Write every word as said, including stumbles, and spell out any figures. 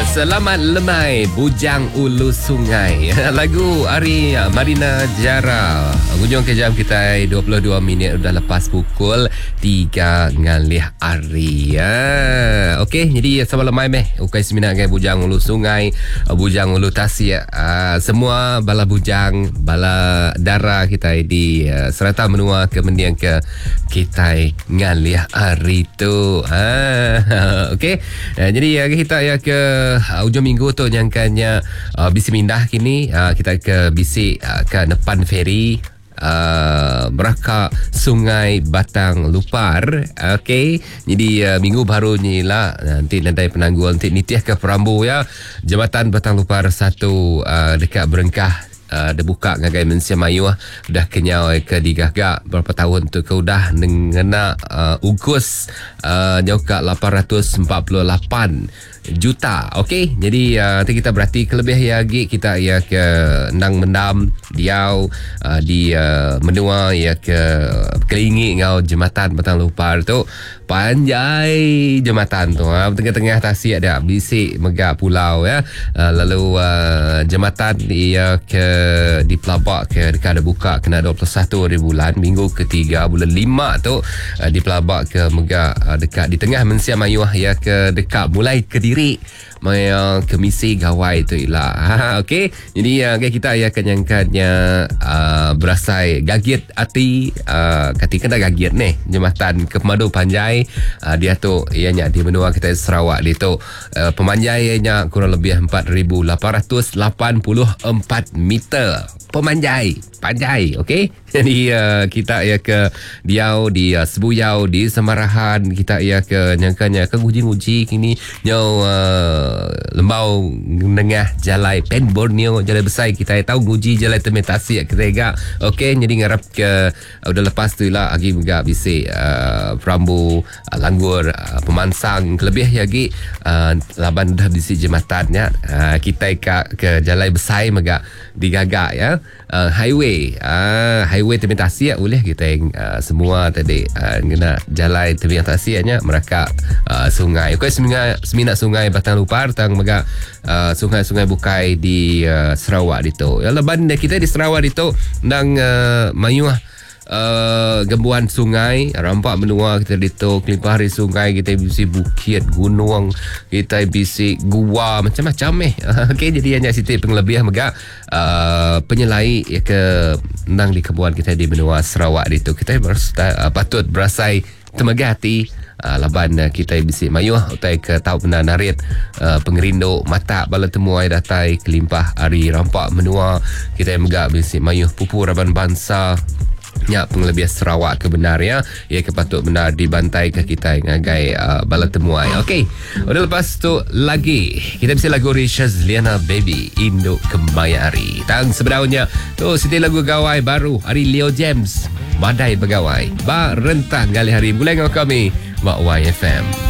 Selamat lemai bujang ulu sungai. Lagu Ari Marina Jara. Hujung ke jam kita dua puluh dua minit dah lepas pukul tiga ngalih hari ya. Okey, jadi selamat lemai meh. Ukai semina ngai bujang ulu sungai, bujang ulu tasik. Uh, semua bala bujang, bala dara kita di uh, serata menua ke mendiang ke kita ngalih hari tu. Ha. Okey. Uh, jadi uh, kita ya ke uh, ujung minggu tu nyangkanya uh, bisi mindah kini uh, kita ke bisi uh, ke depan feri Uh, Beraka Sungai Batang Lupar. Okey, jadi uh, minggu baru ni lah nanti nanti penangguh nanti nitiah ke Perambu ya. Jambatan Batang Lupar satu uh, dekat Berengkah Uh, dia buka ngagai Mensia Mayu dah kenyau ke digagak berapa tahun tu ke udah ngena uh, ugus uh, nyoka lapan ratus empat puluh lapan juta. Okey, jadi uh, nanti kita berarti kelebih ya lagi kita ya ke nang mendam diau uh, di uh, menua ya ke kelingi ngau jembatan Batang Lupar tu panjai jembatan tu ha, tengah-tengah tasik ada bisik megah pulau ya. Uh, lalu uh, jembatan ya ke di Pelabak ke dekat ada buka kena dua puluh satu hari bulan minggu ketiga bulan lima tu uh, di Pelabak ke megah uh, dekat di tengah Mensia Mayu ya ke dekat mulai Kediri Maya kemisi gawai tu lah. Ha, okey. Jadi uh, kita ya kenyangkannya uh, berasai gagit hati uh, ketika dah gagit ni jembatan ke Pemadu Panjai uh, dia tu ianya di benua kita Sarawak dia tu uh, pemanjainya kurang lebih empat ribu lapan ratus lapan puluh empat meter pemanjai panjai. Okey, jadi uh, kita ya ke diau di uh, Sebuyau di Semarahan kita ya ke nyangkanya ke nguji-nguji kini nyau uh, lembau nengah jalai Pen Borneo jalai besar kita tahu nguji jalai temetasi kita. Okey, jadi ngarap ke uh, udah lepas tu lah agi juga bisi uh, Perambu uh, Langgur uh, Pemansang lebih lagi uh, laban dah bisi jembatannya uh, kita ke, ke jalai besar mega digagak ya. Uh, highway uh, highway temetasi boleh kita yang uh, semua tadi uh, kena jalan temetasinya mereka uh, sungai. Okey, semina semina sungai Batang Lupar tang mega uh, sungai-sungai bukai di uh, Sarawak itu. Ya leban kita di Sarawak itu nang uh, mayuh Uh, gembuan sungai rampak menua kita dito kelimpah hari sungai kita bisi bukit gunung kita bisi gua macam-macam eh. Okey, jadi hanya situ penglebih mega uh, penyelai ya ke nang di kebuan kita di benua Sarawak dito kita bers, uh, patut berasai temagati uh, laban uh, kita bisi mayuh utai ke tau benar narit uh, pengerindo mata bala temuai datai kelimpah hari rampak menua kita mega bisi mayuh pupu raban bangsa ya penglebih Sarawak ke benar ya ia ke patut benar dibantai ke kita ngagai uh, bala temuai. Okey, udah lepas tu lagi kita bisa lagu Rishaz Liana Baby Indo Kemayari tang sebenarnya tu siti lagu gawai baru hari Leo James Badai Begawai ba rentah kali hari mulai dengan kami Mak Y F M.